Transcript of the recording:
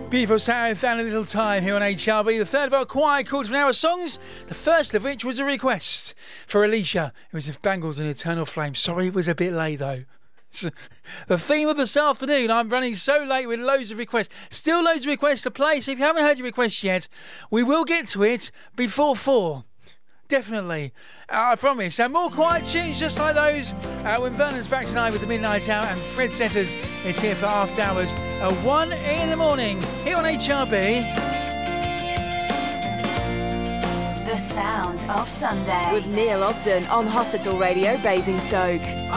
Beautiful sound, found a little time here on HRB. The third of our quiet quarter of an hour songs, the first of which was a request for Alicia. It was of Bangles and Eternal Flame. Sorry it was a bit late though. The theme of this afternoon, I'm running so late with loads of requests. Still loads of requests to play, so if you haven't heard your requests yet, we will get to it before 4. Definitely. I promise. And more quiet tunes just like those when Vernon's back tonight with the Midnight Hour and Fred Setters is here for After Hours at 1 in the morning here on HRB. The sound of Sunday with Neil Ogden on Hospital Radio Basingstoke.